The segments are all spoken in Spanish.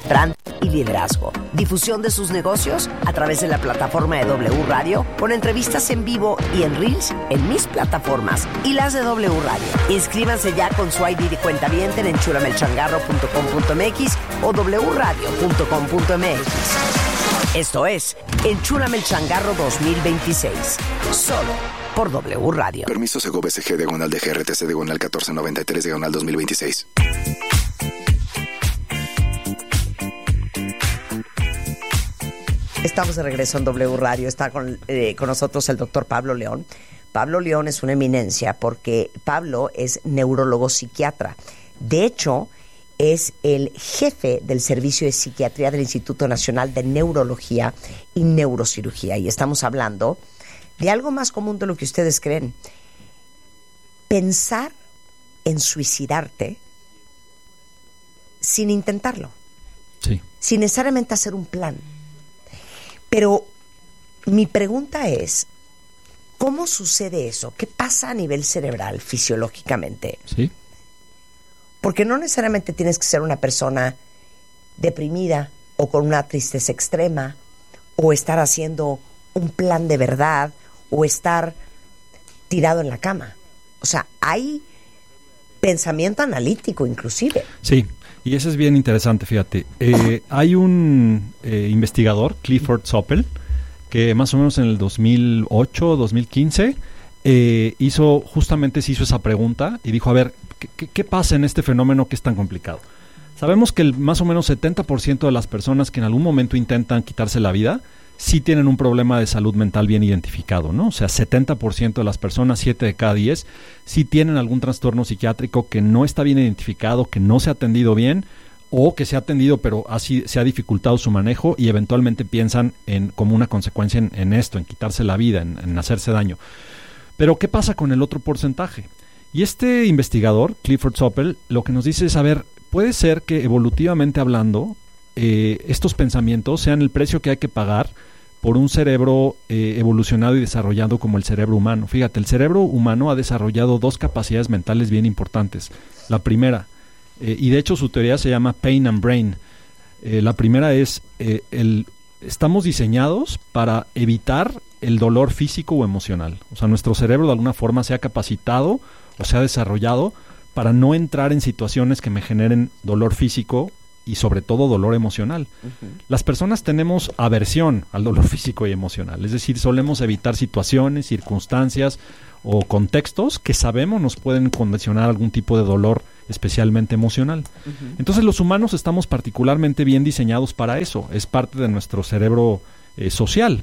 brand y liderazgo. Difusión de sus negocios a través de la plataforma de W Radio, con entrevistas en vivo y en Reels en mis plataformas y las de W Radio. Inscríbanse ya con su ID de cuentaviente en enchulamelchangarro.com.mx o wradio.com.mx. Esto es Enchúlame el Changarro 2026, solo por W Radio. Permiso Segov SG /DGRTC /1493 /2026. Estamos de regreso en W Radio. Está con nosotros el doctor Pablo León. Pablo León es una eminencia porque Pablo es neurólogo psiquiatra. De hecho, es el jefe del servicio de psiquiatría del Instituto Nacional de Neurología y Neurocirugía. Y estamos hablando de algo más común de lo que ustedes creen. Pensar en suicidarte sin intentarlo. Sí. Sin necesariamente hacer un plan. Pero mi pregunta es, ¿cómo sucede eso? ¿Qué pasa a nivel cerebral, fisiológicamente? Sí. Porque no necesariamente tienes que ser una persona deprimida o con una tristeza extrema o estar haciendo un plan de verdad o estar tirado en la cama. O sea, hay pensamiento analítico inclusive. Sí, y eso es bien interesante, fíjate. Hay un investigador, Clifford Soppel, que más o menos en el 2008, 2015, se hizo esa pregunta y dijo, a ver, ¿qué pasa en este fenómeno que es tan complicado? Sabemos que más o menos 70% de las personas que en algún momento intentan quitarse la vida sí tienen un problema de salud mental bien identificado, ¿no? O sea, 70% de las personas, 7 de cada 10, sí tienen algún trastorno psiquiátrico que no está bien identificado, que no se ha atendido bien, o que se ha atendido pero así se ha dificultado su manejo y eventualmente piensan como una consecuencia en esto, en quitarse la vida, en hacerse daño. Pero ¿qué pasa con el otro porcentaje? Y este investigador, Clifford Soppel, lo que nos dice es, a ver, puede ser que evolutivamente hablando, estos pensamientos sean el precio que hay que pagar por un cerebro evolucionado y desarrollado como el cerebro humano. Fíjate, el cerebro humano ha desarrollado dos capacidades mentales bien importantes. La primera, y de hecho su teoría se llama Pain and Brain. La primera es, estamos diseñados para evitar el dolor físico o emocional. O sea, nuestro cerebro de alguna forma se ha capacitado o se ha desarrollado para no entrar en situaciones que me generen dolor físico y sobre todo dolor emocional. Uh-huh. Las personas tenemos aversión al dolor físico y emocional, es decir, solemos evitar situaciones, circunstancias o contextos que sabemos nos pueden condicionar algún tipo de dolor, especialmente emocional. Uh-huh. Entonces los humanos estamos particularmente bien diseñados para eso, es parte de nuestro cerebro social.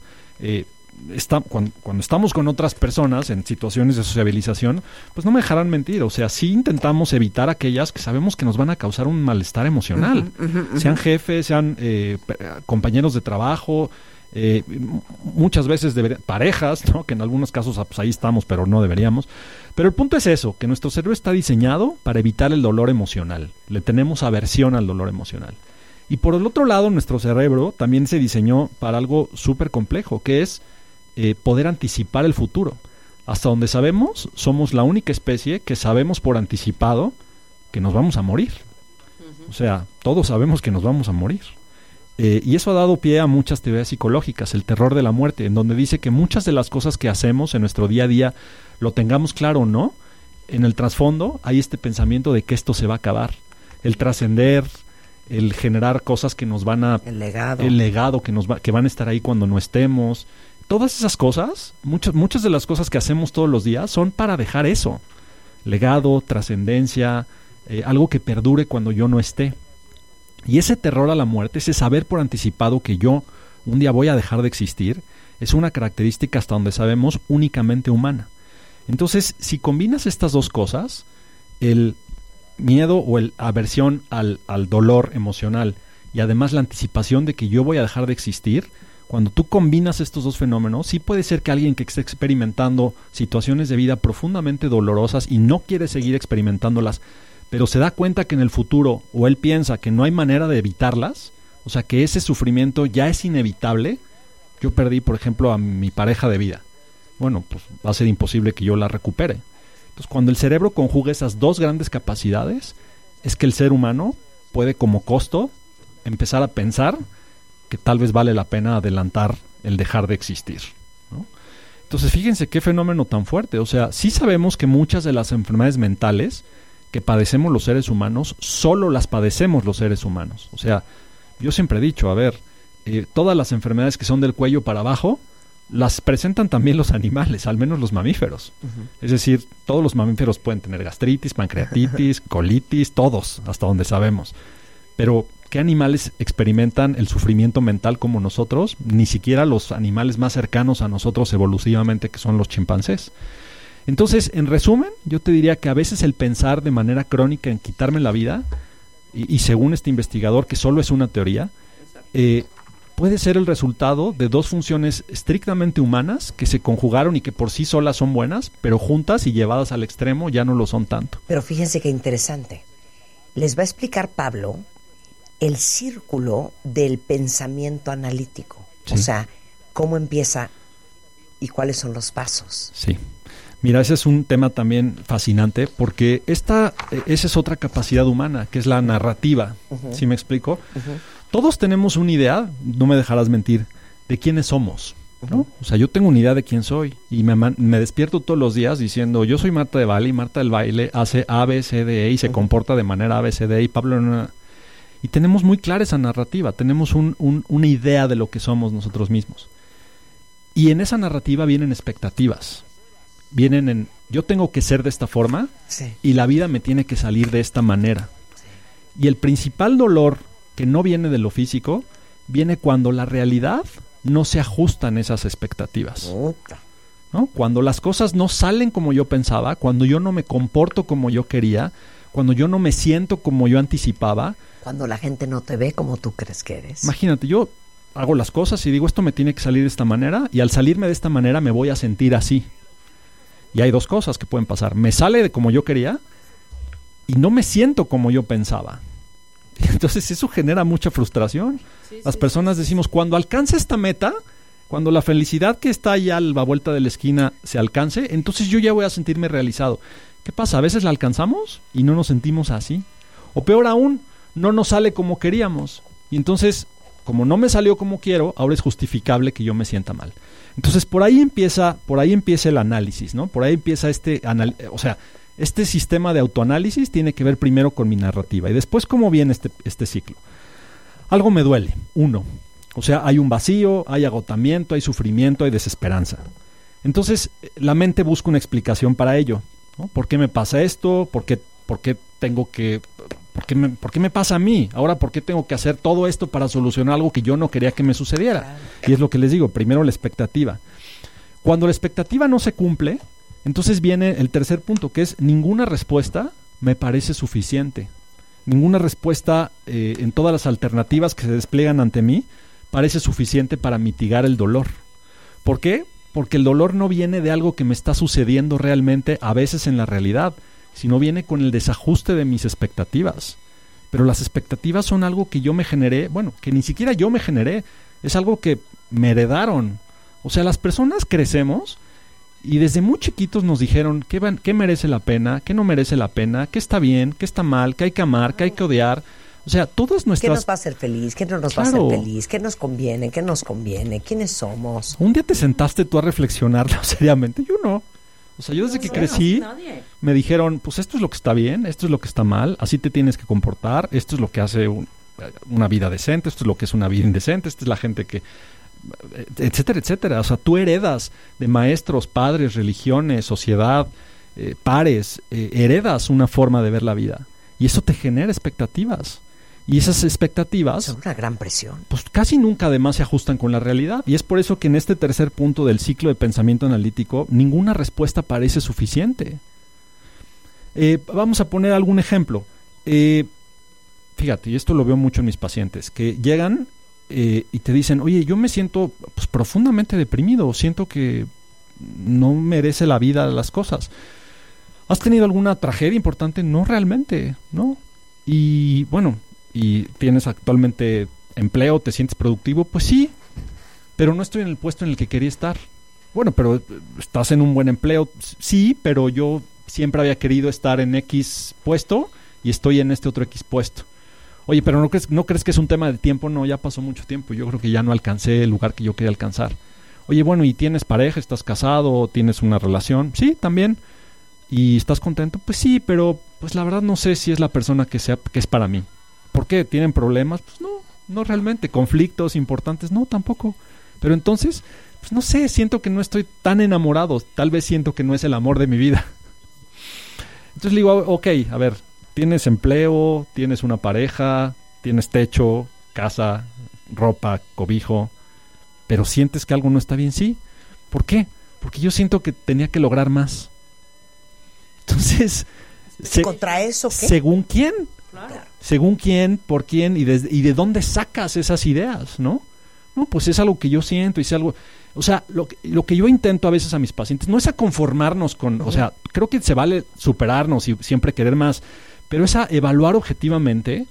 Cuando estamos con otras personas en situaciones de sociabilización, pues no me dejarán mentir, o sea, sí intentamos evitar aquellas que sabemos que nos van a causar un malestar emocional, sean jefes, sean compañeros de trabajo, muchas veces parejas, ¿no? Que en algunos casos pues ahí estamos, pero no deberíamos. Pero el punto es eso, que nuestro cerebro está diseñado para evitar el dolor emocional, le tenemos aversión al dolor emocional. Y por el otro lado, nuestro cerebro también se diseñó para algo súper complejo, que es poder anticipar el futuro. Hasta donde sabemos, somos la única especie que sabemos por anticipado que nos vamos a morir. Uh-huh. O sea, todos sabemos que nos vamos a morir. Y eso ha dado pie a muchas teorías psicológicas, el terror de la muerte, en donde dice que muchas de las cosas que hacemos en nuestro día a día, lo tengamos claro o no, en el trasfondo hay este pensamiento de que esto se va a acabar. El trascender, el generar cosas que nos van a... El legado que van a estar ahí cuando no estemos. Todas esas cosas, muchas de las cosas que hacemos todos los días son para dejar eso. Legado, trascendencia, algo que perdure cuando yo no esté. Y ese terror a la muerte, ese saber por anticipado que yo un día voy a dejar de existir, es una característica hasta donde sabemos únicamente humana. Entonces, si combinas estas dos cosas, el miedo o la aversión al dolor emocional y además la anticipación de que yo voy a dejar de existir, cuando tú combinas estos dos fenómenos, sí puede ser que alguien que esté experimentando situaciones de vida profundamente dolorosas y no quiere seguir experimentándolas, pero se da cuenta que en el futuro, o él piensa que no hay manera de evitarlas, o sea que ese sufrimiento ya es inevitable. Yo perdí, por ejemplo, a mi pareja de vida. Bueno, pues va a ser imposible que yo la recupere. Entonces, cuando el cerebro conjuga esas dos grandes capacidades, es que el ser humano puede como costo empezar a pensar que tal vez vale la pena adelantar el dejar de existir, ¿no? Entonces, fíjense qué fenómeno tan fuerte. O sea, sí sabemos que muchas de las enfermedades mentales que padecemos los seres humanos, solo las padecemos los seres humanos. O sea, yo siempre he dicho, a ver, todas las enfermedades que son del cuello para abajo, las presentan también los animales, al menos los mamíferos. Uh-huh. Es decir, todos los mamíferos pueden tener gastritis, pancreatitis, colitis, todos, hasta donde sabemos. Pero, ¿qué animales experimentan el sufrimiento mental como nosotros? Ni siquiera los animales más cercanos a nosotros evolutivamente, que son los chimpancés. Entonces, en resumen, yo te diría que a veces el pensar de manera crónica en quitarme la vida, y según este investigador, que solo es una teoría, puede ser el resultado de dos funciones estrictamente humanas que se conjugaron y que por sí solas son buenas, pero juntas y llevadas al extremo ya no lo son tanto. Pero fíjense qué interesante. Les va a explicar Pablo el círculo del pensamiento analítico. Sí. O sea, cómo empieza y cuáles son los pasos. Sí. Mira, ese es un tema también fascinante porque esa es otra capacidad humana, que es la narrativa. Uh-huh. ¿Sí me explico? Uh-huh. Todos tenemos una idea, no me dejarás mentir, de quiénes somos, ¿no? Uh-huh. O sea, yo tengo una idea de quién soy y me despierto todos los días diciendo, yo soy Marta de Baile y Marta del Baile hace A, B, C, D, E y se uh-huh. comporta de manera A, B, C, D, E y Pablo... Y tenemos muy clara esa narrativa, tenemos una idea de lo que somos nosotros mismos. Y en esa narrativa vienen expectativas. Vienen en, yo tengo que ser de esta forma sí. y la vida me tiene que salir de esta manera. Sí. Y el principal dolor que no viene de lo físico, viene cuando la realidad no se ajusta en esas expectativas. ¿No? Cuando las cosas no salen como yo pensaba, cuando yo no me comporto como yo quería, cuando yo no me siento como yo anticipaba. Cuando la gente no te ve como tú crees que eres. Imagínate, yo hago las cosas y digo, esto me tiene que salir de esta manera, y al salirme de esta manera me voy a sentir así. Y hay dos cosas que pueden pasar. Me sale de como yo quería y no me siento como yo pensaba. Entonces eso genera mucha frustración. Sí, las personas decimos, cuando alcance esta meta, cuando la felicidad que está allá a la vuelta de la esquina se alcance, entonces yo ya voy a sentirme realizado. ¿Qué pasa? A veces la alcanzamos y no nos sentimos así. O peor aún, no nos sale como queríamos. Y entonces, como no me salió como quiero, ahora es justificable que yo me sienta mal. Entonces por ahí empieza el análisis, ¿no? Por ahí empieza este sistema de autoanálisis tiene que ver primero con mi narrativa y después cómo viene este ciclo. Algo me duele, o sea, hay un vacío, hay agotamiento, hay sufrimiento, hay desesperanza. Entonces la mente busca una explicación para ello, ¿no? ¿Por qué me pasa esto? ¿Por qué me pasa a mí? Ahora, ¿por qué tengo que hacer todo esto para solucionar algo que yo no quería que me sucediera? Claro. Y es lo que les digo, primero la expectativa. Cuando la expectativa no se cumple, entonces viene el tercer punto, que es ninguna respuesta me parece suficiente. Ninguna respuesta en todas las alternativas que se despliegan ante mí parece suficiente para mitigar el dolor. ¿Por qué? Porque el dolor no viene de algo que me está sucediendo realmente a veces en la realidad, sino viene con el desajuste de mis expectativas. Pero las expectativas son algo que yo me generé, bueno, que ni siquiera yo me generé, es algo que me heredaron. O sea, las personas crecemos y desde muy chiquitos nos dijeron qué merece la pena, qué no merece la pena, qué está bien, qué está mal, qué hay que amar, qué hay que odiar. O sea, todas nuestras... ¿Qué nos va a hacer feliz? ¿Qué no nos va a hacer feliz? ¿Qué nos conviene? ¿Qué nos conviene? ¿Quiénes somos? ¿Un día te sentaste tú a reflexionarlo seriamente? Yo no. O sea, yo desde que crecí me dijeron, pues esto es lo que está bien, esto es lo que está mal, así te tienes que comportar, esto es lo que hace una vida decente, esto es lo que es una vida indecente, esta es la gente que... etcétera, etcétera. O sea, tú heredas de maestros, padres, religiones, sociedad, pares, heredas una forma de ver la vida. Y eso te genera expectativas. Y esas expectativas... son una gran presión. Pues casi nunca además se ajustan con la realidad. Y es por eso que en este tercer punto del ciclo de pensamiento analítico, ninguna respuesta parece suficiente. Vamos a poner algún ejemplo. Fíjate, y esto lo veo mucho en mis pacientes, que llegan y te dicen, oye, yo me siento pues, profundamente deprimido, siento que no merece la vida las cosas. ¿Has tenido alguna tragedia importante? No, realmente, ¿no? Y bueno, ¿y tienes actualmente empleo? ¿Te sientes productivo? Pues sí, pero no estoy en el puesto en el que quería estar. Bueno, pero ¿estás en un buen empleo? Sí, pero yo siempre había querido estar en X puesto y estoy en este otro X puesto. Oye, pero ¿no crees que es un tema de tiempo? No, ya pasó mucho tiempo. Yo creo que ya no alcancé el lugar que yo quería alcanzar. Oye, bueno, ¿y tienes pareja? ¿Estás casado? ¿Tienes una relación? Sí, también. ¿Y estás contento? Pues sí, pero pues la verdad no sé si es la persona que es para mí. ¿Por qué? ¿Tienen problemas? Pues no realmente. ¿Conflictos importantes? No, tampoco. Pero entonces, pues no sé, siento que no estoy tan enamorado. Tal vez siento que no es el amor de mi vida. Entonces le digo, ok, a ver, ¿tienes empleo? ¿Tienes una pareja? ¿Tienes techo? ¿Casa? ¿Ropa? ¿Cobijo? ¿Pero sientes que algo no está bien? Sí. ¿Por qué? Porque yo siento que tenía que lograr más. Entonces, ¿contra eso qué? ¿según quién? Claro. ¿Según quién? ¿Por quién? ¿Y de dónde sacas esas ideas? ¿No? No, pues es algo que yo siento y es algo... O sea, lo que yo intento a veces a mis pacientes no es a conformarnos con... O sea, creo que se vale superarnos y siempre querer más, pero es a evaluar objetivamente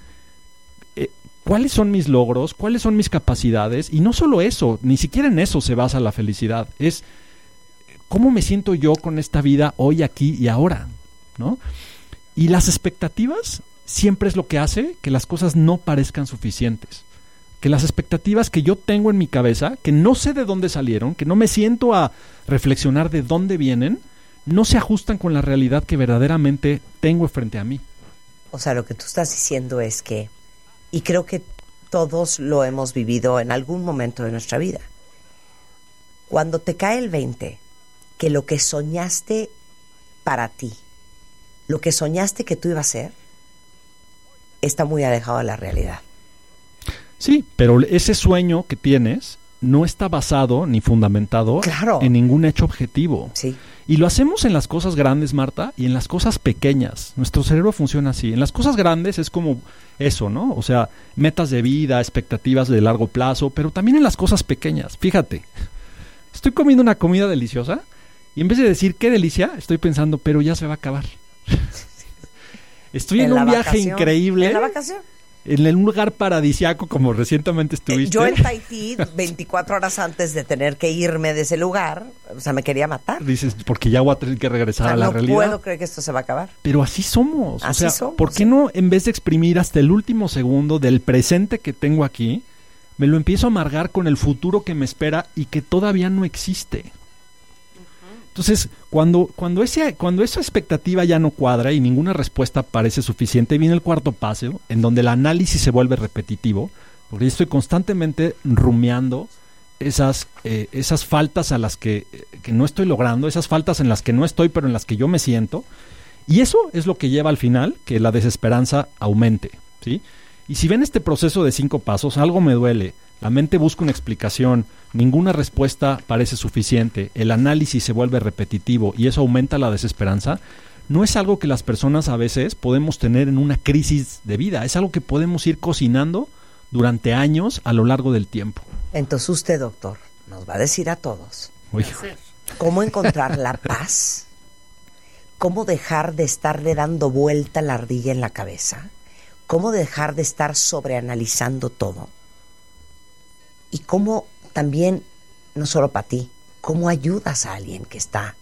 cuáles son mis logros, cuáles son mis capacidades, y no solo eso, ni siquiera en eso se basa la felicidad, es cómo me siento yo con esta vida hoy, aquí y ahora, ¿no? Y las expectativas siempre es lo que hace que las cosas no parezcan suficientes. Que las expectativas que yo tengo en mi cabeza, que no sé de dónde salieron, que no me siento a reflexionar de dónde vienen, no se ajustan con la realidad que verdaderamente tengo frente a mí. O sea, lo que tú estás diciendo es que, y creo que todos lo hemos vivido en algún momento de nuestra vida, cuando te cae el 20, que lo que soñaste para ti, lo que soñaste que tú ibas a ser, está muy alejado de la realidad. Sí, pero ese sueño que tienes no está basado ni fundamentado en ningún hecho objetivo. Sí. Y lo hacemos en las cosas grandes, Marta, y en las cosas pequeñas. Nuestro cerebro funciona así. En las cosas grandes es como eso, ¿no? O sea, metas de vida, expectativas de largo plazo, pero también en las cosas pequeñas. Fíjate, estoy comiendo una comida deliciosa y en vez de decir qué delicia, estoy pensando, pero ya se va a acabar. Estoy en un viaje increíble. ¿En la vacación? En un lugar paradisiaco como recientemente estuviste. Yo en Tahití, 24 horas antes de tener que irme de ese lugar, o sea, me quería matar. Dices, porque ya voy a tener que regresar a la realidad. No puedo creer que esto se va a acabar. Pero así somos. Así somos. ¿Por qué no, en vez de exprimir hasta el último segundo del presente que tengo aquí, me lo empiezo a amargar con el futuro que me espera y que todavía no existe? Entonces, cuando esa expectativa ya no cuadra y ninguna respuesta parece suficiente, viene el cuarto paso, en donde el análisis se vuelve repetitivo, porque yo estoy constantemente rumiando esas faltas a las que no estoy logrando, esas faltas en las que no estoy, pero en las que yo me siento, y eso es lo que lleva al final que la desesperanza aumente, ¿sí? Y si ven este proceso de 5 pasos, algo me duele, la mente busca una explicación, ninguna respuesta parece suficiente, el análisis se vuelve repetitivo y eso aumenta la desesperanza, no es algo que las personas a veces podemos tener en una crisis de vida, es algo que podemos ir cocinando durante años a lo largo del tiempo. Entonces usted, doctor, nos va a decir a todos cómo encontrar la paz, cómo dejar de estarle dando vuelta la ardilla en la cabeza, cómo dejar de estar sobreanalizando todo. Y cómo también, no solo para ti, cómo ayudas a alguien que está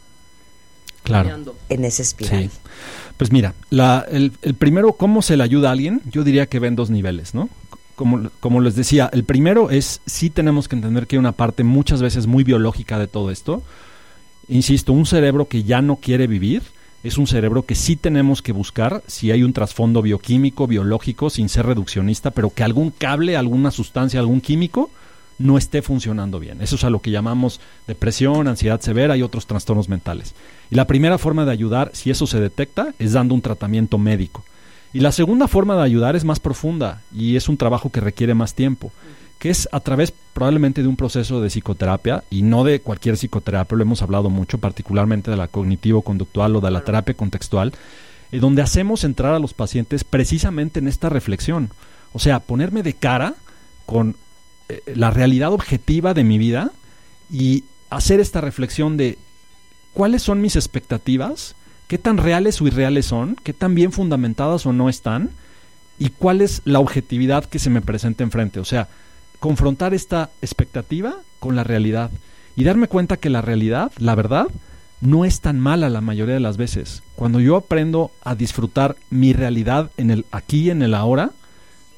en esa espiral. Sí. Pues mira, el primero, ¿cómo se le ayuda a alguien? Yo diría que ven 2 niveles, ¿no? Como les decía, el primero es, sí tenemos que entender que hay una parte muchas veces muy biológica de todo esto. Insisto, un cerebro que ya no quiere vivir es un cerebro que sí tenemos que buscar si hay un trasfondo bioquímico, biológico, sin ser reduccionista, pero que algún cable, alguna sustancia, algún químico no esté funcionando bien. Eso es a lo que llamamos depresión, ansiedad severa y otros trastornos mentales. Y la primera forma de ayudar, si eso se detecta, es dando un tratamiento médico. Y la segunda forma de ayudar es más profunda y es un trabajo que requiere más tiempo, que es a través probablemente de un proceso de psicoterapia y no de cualquier psicoterapia, lo hemos hablado mucho, particularmente de la cognitivo-conductual o de la terapia contextual, donde hacemos entrar a los pacientes precisamente en esta reflexión. O sea, ponerme de cara con la realidad objetiva de mi vida y hacer esta reflexión de cuáles son mis expectativas, qué tan reales o irreales son, qué tan bien fundamentadas o no están y cuál es la objetividad que se me presenta enfrente. O sea, confrontar esta expectativa con la realidad y darme cuenta que la realidad, la verdad, no es tan mala la mayoría de las veces. Cuando yo aprendo a disfrutar mi realidad en el aquí y en el ahora,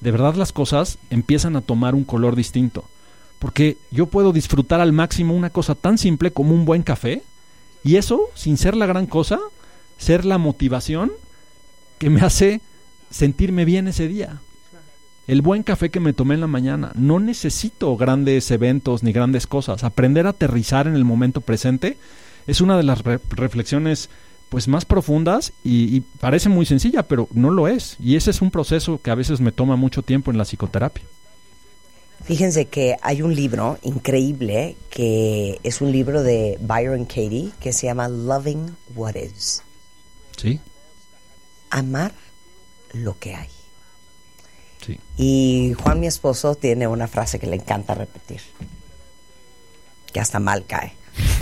de verdad las cosas empiezan a tomar un color distinto. Porque yo puedo disfrutar al máximo una cosa tan simple como un buen café, y eso, sin ser la gran cosa, ser la motivación que me hace sentirme bien ese día. El buen café que me tomé en la mañana. No necesito grandes eventos ni grandes cosas. Aprender a aterrizar en el momento presente es una de las reflexiones pues más profundas y parece muy sencilla, pero no lo es. Y ese es un proceso que a veces me toma mucho tiempo en la psicoterapia. Fíjense que hay un libro increíble que es un libro de Byron Katie que se llama Loving What Is. Sí. Amar lo que hay. Sí. Y Juan, mi esposo, tiene una frase que le encanta repetir, que hasta mal cae.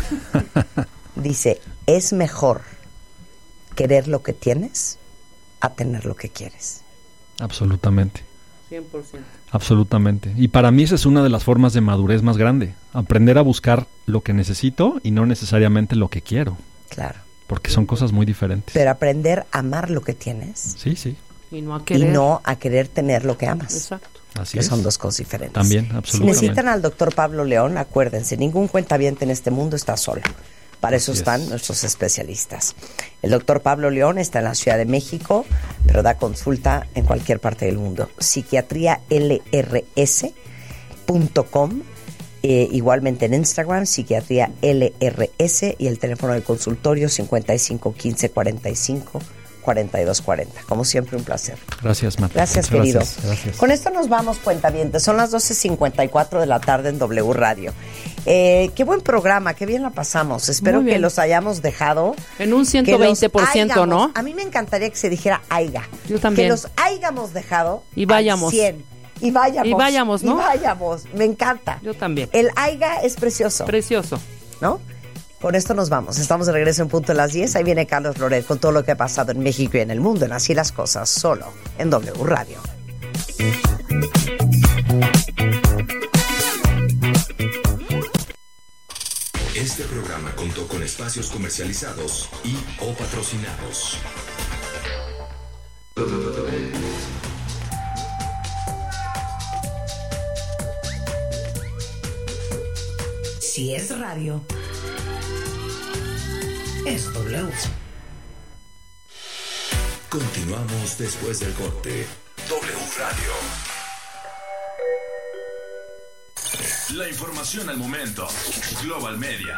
Dice, es mejor querer lo que tienes a tener lo que quieres. Absolutamente. 100%. Absolutamente. Y para mí esa es una de las formas de madurez más grande. Aprender a buscar lo que necesito y no necesariamente lo que quiero. Claro. Porque son cosas muy diferentes. Pero aprender a amar lo que tienes. Sí, sí. Y no a querer. Y no a querer tener lo que amas. Exacto. Así que es. son dos cosas diferentes. También, Si absolutamente. necesitan al doctor Pablo León, acuérdense, ningún cuentaviente en este mundo está solo. Para eso están nuestros especialistas. El doctor Pablo León está en la Ciudad de México, pero da consulta en cualquier parte del mundo. psiquiatrialrs.com, igualmente en Instagram, Psiquiatría LRS, y el teléfono del consultorio 55 15 45 42 40. Como siempre, un placer. Gracias, Marta. Gracias, Muchas querido. Gracias. Con esto nos vamos, cuentavientes. Son las 12:54 de la tarde en W Radio. Qué buen programa, qué bien la pasamos. Espero que los hayamos dejado en un 120%, ¿no? A mí me encantaría que se dijera aiga. Yo también. Que los hayamos dejado y vayamos. Al 100. Y vayamos. Y vayamos, ¿no? Y vayamos. Me encanta. Yo también. El aiga es precioso. Precioso. ¿No? Con esto nos vamos. Estamos de regreso en punto de las 10. Ahí viene Carlos Loret con todo lo que ha pasado en México y en el mundo, en Así las Cosas, solo en W Radio. Este programa contó con espacios comercializados y o patrocinados. Si es radio, es W. Continuamos después del corte. W Radio. La información al momento. Global Media.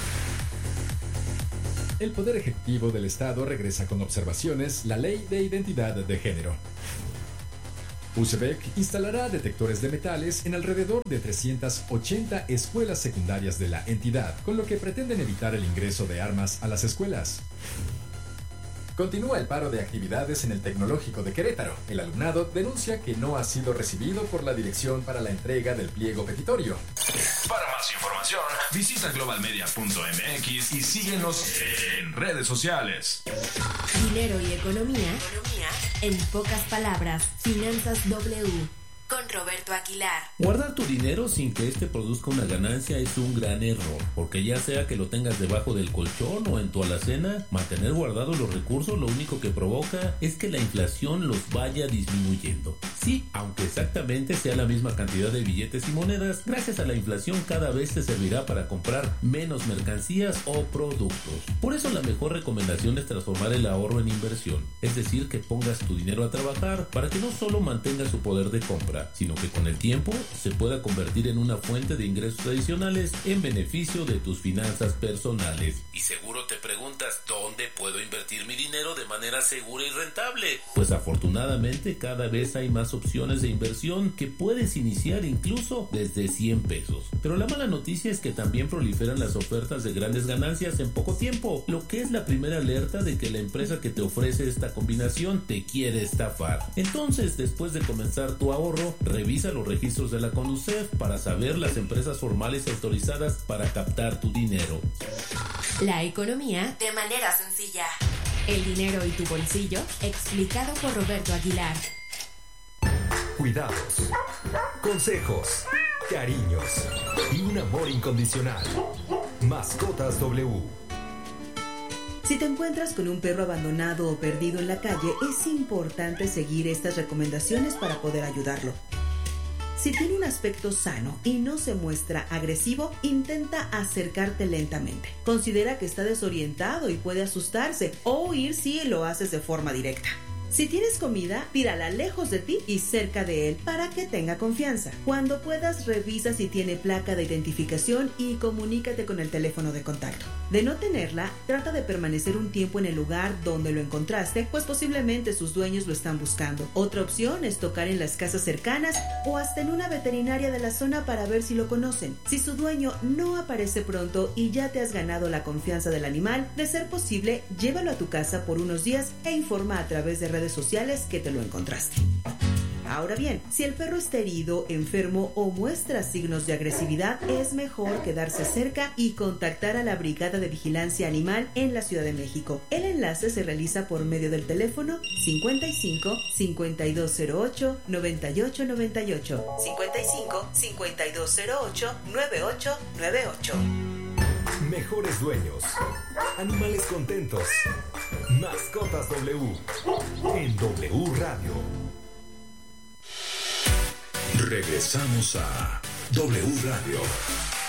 El Poder Ejecutivo del Estado regresa con observaciones la Ley de Identidad de Género. UCEBEC instalará detectores de metales en alrededor de 380 escuelas secundarias de la entidad, con lo que pretenden evitar el ingreso de armas a las escuelas. Continúa el paro de actividades en el Tecnológico de Querétaro. El alumnado denuncia que no ha sido recibido por la dirección para la entrega del pliego petitorio. Para más información, visita globalmedia.mx y síguenos en redes sociales. Dinero y economía en pocas palabras. Finanzas W. Con Roberto Aguilar. Guardar tu dinero sin que este produzca una ganancia es un gran error, porque ya sea que lo tengas debajo del colchón o en tu alacena, mantener guardados los recursos lo único que provoca es que la inflación los vaya disminuyendo. Sí, aunque exactamente sea la misma cantidad de billetes y monedas, gracias a la inflación cada vez te servirá para comprar menos mercancías o productos. Por eso la mejor recomendación es transformar el ahorro en inversión, es decir, que pongas tu dinero a trabajar para que no solo mantenga su poder de compra, sino que con el tiempo se pueda convertir en una fuente de ingresos adicionales en beneficio de tus finanzas personales. Y seguro te preguntas, ¿dónde puedo invertir mi dinero de manera segura y rentable? Pues afortunadamente cada vez hay más opciones de inversión que puedes iniciar incluso desde 100 pesos. Pero la mala noticia es que también proliferan las ofertas de grandes ganancias en poco tiempo, lo que es la primera alerta de que la empresa que te ofrece esta combinación te quiere estafar. Entonces, después de comenzar tu ahorro, revisa los registros de la Conducef para saber las empresas formales autorizadas para captar tu dinero. La economía de manera sencilla. El dinero y tu bolsillo, explicado por Roberto Aguilar. Cuidados, consejos, cariños y un amor incondicional. Mascotas W. Si te encuentras con un perro abandonado o perdido en la calle, es importante seguir estas recomendaciones para poder ayudarlo. Si tiene un aspecto sano y no se muestra agresivo, intenta acercarte lentamente. Considera que está desorientado y puede asustarse o huir si lo haces de forma directa. Si tienes comida, tírala lejos de ti y cerca de él para que tenga confianza. Cuando puedas, revisa si tiene placa de identificación y comunícate con el teléfono de contacto. De no tenerla, trata de permanecer un tiempo en el lugar donde lo encontraste, pues posiblemente sus dueños lo están buscando. Otra opción es tocar en las casas cercanas o hasta en una veterinaria de la zona para ver si lo conocen. Si su dueño no aparece pronto y ya te has ganado la confianza del animal, de ser posible, llévalo a tu casa por unos días e informa a través de redes sociales que te lo encontraste. Ahora bien, si el perro está herido, enfermo o muestra signos de agresividad, es mejor quedarse cerca y contactar a la Brigada de Vigilancia Animal en la Ciudad de México. El enlace se realiza por medio del teléfono 55 5208 9898 55 5208 9898. Mejores dueños. Animales contentos. Mascotas W. En W Radio. Regresamos a W Radio.